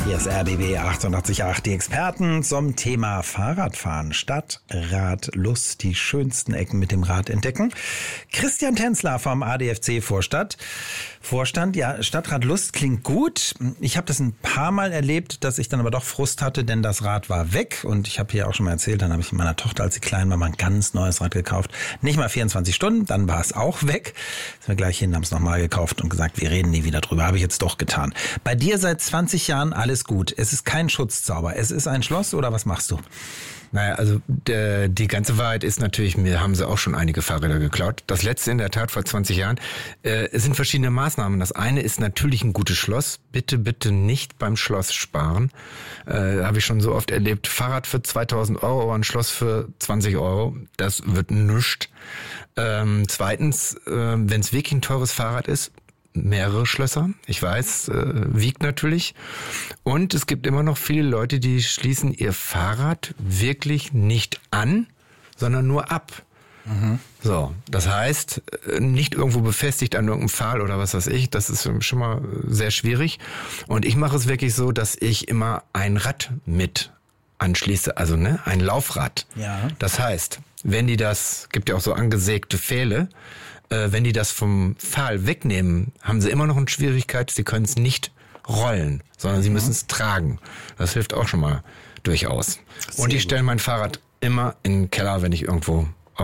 Hier ist RBB 88.8, die Experten zum Thema Fahrradfahren. Stadt, Rad, Lust, die schönsten Ecken mit dem Rad entdecken. Christian Tänzler vom ADFC-Vorstand. Ja, Stadtrat Lust klingt gut. Ich habe das ein paar Mal erlebt, dass ich dann aber doch Frust hatte, denn das Rad war weg. Und ich habe hier auch schon mal erzählt, dann habe ich meiner Tochter, als sie klein war, mal ein ganz neues Rad gekauft. Nicht mal 24 Stunden, dann war es auch weg. Sind wir gleich hin, haben es nochmal gekauft und gesagt, wir reden nie wieder drüber. Habe ich jetzt doch getan. Bei dir seit 20 Jahren alles gut. Es ist kein Schutzzauber. Es ist ein Schloss oder was machst du? Naja, also die ganze Wahrheit ist natürlich, mir haben sie auch schon einige Fahrräder geklaut. Das letzte in der Tat vor 20 Jahren. Es sind verschiedene Maßnahmen. Das eine ist natürlich ein gutes Schloss. Bitte, bitte nicht beim Schloss sparen. Habe ich schon so oft erlebt. Fahrrad für 2.000 €, aber ein Schloss für 20 €. Das wird nischt. Zweitens, wenn es wirklich ein teures Fahrrad ist, mehrere Schlösser. Ich weiß, wiegt natürlich. Und es gibt immer noch viele Leute, die schließen ihr Fahrrad wirklich nicht an, sondern nur ab. Mhm. So, das heißt, nicht irgendwo befestigt an irgendeinem Pfahl oder was weiß ich. Das ist schon mal sehr schwierig. Und ich mache es wirklich so, dass ich immer ein Rad mit anschließe, also ein Laufrad. Ja. Das heißt, wenn die gibt ja auch so angesägte Pfähle, wenn die das vom Pfahl wegnehmen, haben sie immer noch eine Schwierigkeit, sie können es nicht rollen, sondern sie müssen es tragen. Das hilft auch schon mal durchaus. Und ich stelle mein Fahrrad immer in den Keller, wenn ich irgendwo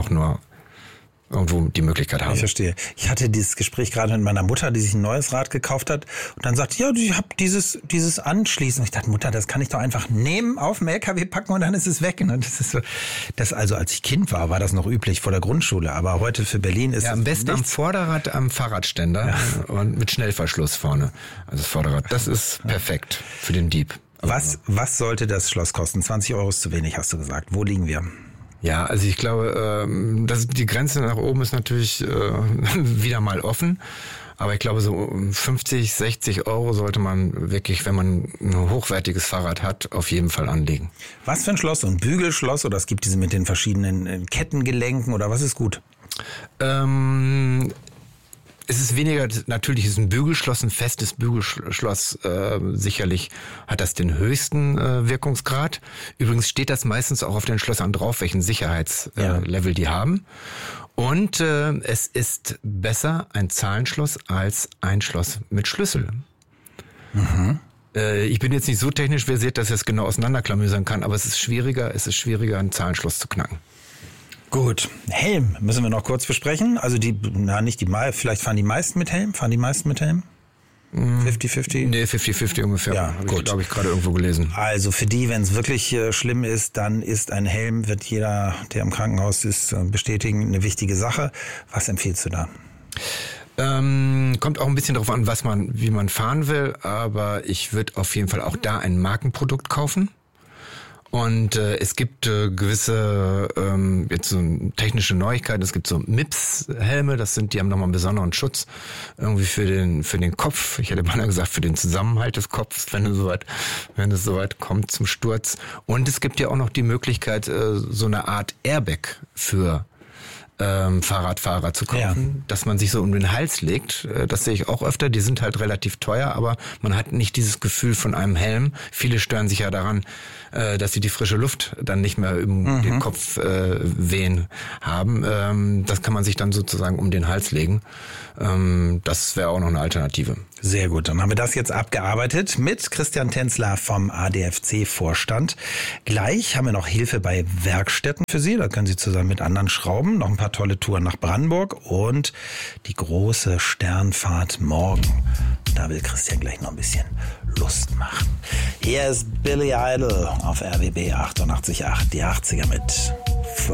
die Möglichkeit habe. Ich verstehe. Ich hatte dieses Gespräch gerade mit meiner Mutter, die sich ein neues Rad gekauft hat und dann sagte, ja, ich habe dieses Anschließen. Und ich dachte, Mutter, das kann ich doch einfach nehmen, auf den LKW packen und dann ist es weg. Und das ist so, also als ich Kind war das noch üblich vor der Grundschule, aber heute für Berlin ist es am besten am Vorderrad am Fahrradständer und mit Schnellverschluss vorne. Also das Vorderrad, das ist perfekt für den Dieb. Was sollte das Schloss kosten? 20 € ist zu wenig, hast du gesagt. Wo liegen wir? Ja, also ich glaube, die Grenze nach oben ist natürlich wieder mal offen. Aber ich glaube, so 50, 60 € sollte man wirklich, wenn man ein hochwertiges Fahrrad hat, auf jeden Fall anlegen. Was für ein Schloss? So ein Bügelschloss oder es gibt diese mit den verschiedenen Kettengelenken oder was ist gut? Es ist weniger, natürlich ist ein Bügelschloss, ein festes Bügelschloss, sicherlich hat das den höchsten Wirkungsgrad. Übrigens steht das meistens auch auf den Schlössern drauf, welchen Sicherheitslevel die haben. Und es ist besser ein Zahlenschloss als ein Schloss mit Schlüssel. Mhm. Ich bin jetzt nicht so technisch versiert, dass ich es genau auseinanderklamüsern kann, aber es ist schwieriger, ein Zahlenschloss zu knacken. Gut, Helm müssen wir noch kurz besprechen. Also vielleicht fahren die meisten mit Helm? 50-50? Nee, 50-50 ungefähr. Ja, habe ich, glaube ich, gerade irgendwo gelesen. Also für die, wenn es wirklich schlimm ist, dann ist ein Helm, wird jeder, der im Krankenhaus ist, bestätigen, eine wichtige Sache. Was empfiehlst du da? Kommt auch ein bisschen darauf an, wie man fahren will, aber ich würde auf jeden Fall auch da ein Markenprodukt kaufen. Und es gibt gewisse jetzt so technische Neuigkeiten. Es gibt so MIPS-Helme, die haben nochmal einen besonderen Schutz irgendwie für den Kopf. Ich hätte beinahe gesagt für den Zusammenhalt des Kopfs, wenn es soweit kommt zum Sturz. Und es gibt ja auch noch die Möglichkeit, so eine Art Airbag für Fahrradfahrer zu kaufen, dass man sich so um den Hals legt. Das sehe ich auch öfter. Die sind halt relativ teuer, aber man hat nicht dieses Gefühl von einem Helm. Viele stören sich ja daran, dass sie die frische Luft dann nicht mehr über den Kopf wehen haben. Das kann man sich dann sozusagen um den Hals legen. Das wäre auch noch eine Alternative. Sehr gut, dann haben wir das jetzt abgearbeitet mit Christian Tänzler vom ADFC-Vorstand. Gleich haben wir noch Hilfe bei Werkstätten für Sie. Da können Sie zusammen mit anderen schrauben. Noch ein paar tolle Touren nach Brandenburg und die große Sternfahrt morgen. Da will Christian gleich noch ein bisschen Lust machen. Hier ist Billy Idol auf RBB 88.8, die 80er mit